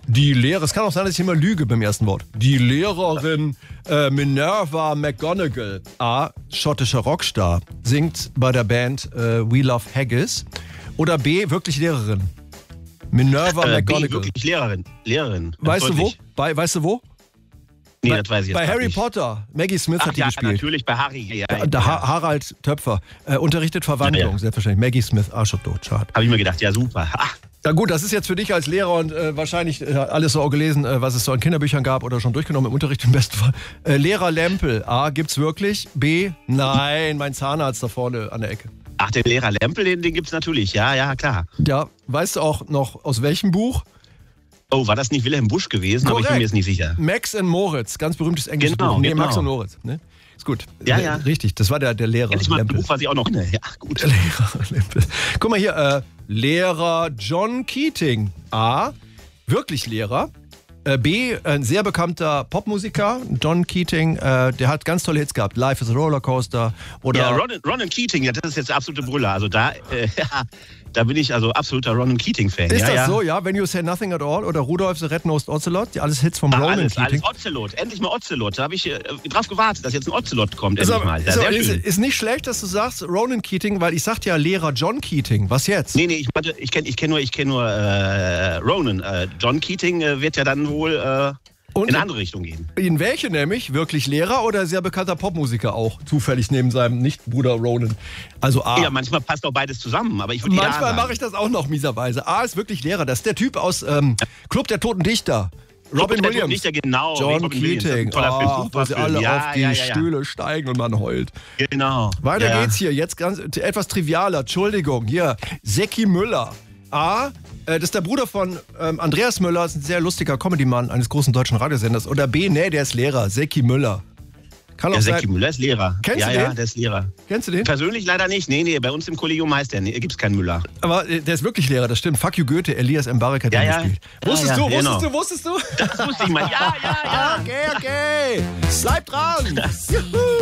Die Lehrerin, es kann auch sein, dass ich immer lüge beim ersten Wort. Die Lehrerin Minerva McGonagall, A, schottischer Rockstar, singt bei der Band We Love Haggis. Oder B, wirklich Lehrerin. Minerva McGonagall. B, wirklich Lehrerin. Weißt du wo? Weißt du wo? Nee, das weiß ich jetzt Bei Harry nicht. Potter. Maggie Smith hat die gespielt. Natürlich, bei Harry. Harald Töpfer. Unterrichtet Verwandlung, selbstverständlich. Maggie Smith, Arschloch, schade. Habe ich mir gedacht, ja super. Na gut, das ist jetzt für dich als Lehrer und wahrscheinlich alles so auch gelesen, was es so an Kinderbüchern gab oder schon durchgenommen im Unterricht im besten Fall. Lehrer Lempel, A, gibt's wirklich? B, nein, mein Zahnarzt da vorne an der Ecke. Ach, den Lehrer Lempel, den gibt's natürlich, ja, klar. Ja, weißt du auch noch aus welchem Buch? Oh, war das nicht Wilhelm Busch gewesen? Aber ich bin mir jetzt nicht sicher. Max and Moritz, ganz berühmtes englisches Buch. Genau. Max und Moritz, ne? Ist gut. Ja. Richtig, das war der Lehrer. Endlich mal ein Lempel. Buch, was ich auch noch kenne. Ja, gut. Der Lehrer Lempel. Guck mal hier, Lehrer John Keating. A, wirklich Lehrer. B, ein sehr bekannter Popmusiker, John Keating, der hat ganz tolle Hits gehabt. Life is a Rollercoaster oder... Ja, Ronan Keating, ja, das ist jetzt der absolute Brüller. Also da bin ich also absoluter Ronan Keating-Fan. Ist das so, ja? When You Say Nothing at All oder Rudolph the Red-Nosed Ocelot, die alles Hits vom Ronan Keating. Alles Ocelot, endlich mal Ocelot. Da habe ich drauf gewartet, dass jetzt ein Ocelot kommt, endlich mal. Ja, ist nicht schlecht, dass du sagst Ronan Keating, weil ich sagte ja Lehrer John Keating. Was jetzt? Nee, ich kenn nur Ronan. John Keating wird ja dann wohl in eine andere Richtung gehen. In welche nämlich? Wirklich Lehrer oder sehr bekannter Popmusiker auch? Zufällig neben seinem Nicht-Bruder Ronan. Also A. Ja, manchmal passt auch beides zusammen, aber ich würde Manchmal mache ich das auch noch mieserweise. A ist wirklich Lehrer. Das ist der Typ aus Club der Toten Dichter. Robin Williams. Nicht, genau. John Keating. Wo sie alle auf die Stühle steigen und man heult. Genau. Weiter geht's hier. Jetzt ganz etwas trivialer. Entschuldigung. Hier. Secki Müller. A, das ist der Bruder von Andreas Müller, ist ein sehr lustiger Comedy-Mann eines großen deutschen Radiosenders. Oder B, nee, der ist Lehrer, Secki Müller. Kann auch sein. Secki Müller ist Lehrer. Kennst du den? Ja, der ist Lehrer. Kennst du den? Persönlich leider nicht. Nee, bei uns im Kollegium heißt der. Gibt's keinen Müller. Aber der ist wirklich Lehrer, das stimmt. Fuck you Goethe, Elias Mbarek hat den gespielt. Wusstest du? Das wusste ich mal. Ja. Okay. Bleib dran. Juhu.